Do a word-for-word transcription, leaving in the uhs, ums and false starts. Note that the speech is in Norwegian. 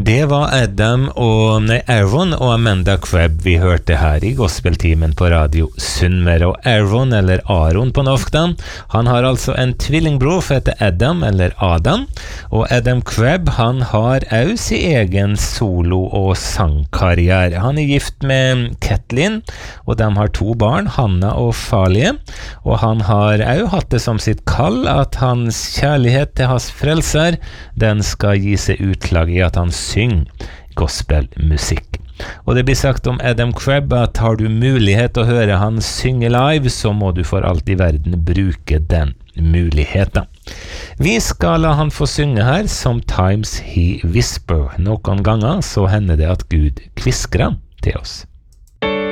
Det var Adam og nei, Aaron og Amanda Crabb vi hørte her i gospeltimen på Radio Sunnmøre. Og Aaron, eller Aaron på norsk da, han har altså en tvillingbror som heter Adam, eller Adam. Og Adam Crabb, han har også sin egen solo- og sangkarriere. Han er gift med Kathleen, og de har to barn, Hanna og Falie. Og han har også hatt det som sitt kall at hans kjærlighet til hans frelser, den skal gi seg utslag i at han syng gospelmusikk. Og det blir sagt om Adam Crabb at har du mulighet til å høre han synge live, så må du for alt i verden bruke den muligheten. Vi skal la han få synge her Sometimes He Whisper. Noen ganger så hender det at Gud kviskrer til oss.